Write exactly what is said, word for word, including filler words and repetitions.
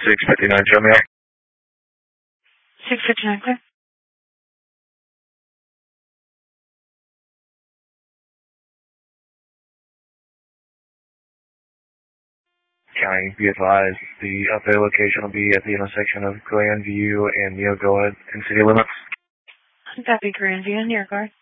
six fifty-nine, show me out. six fifty-nine, clear. County, be advised, the update location will be at the intersection of Grandview and Neo Go Ahead in city limits. That'd be Grandview and Near Guard.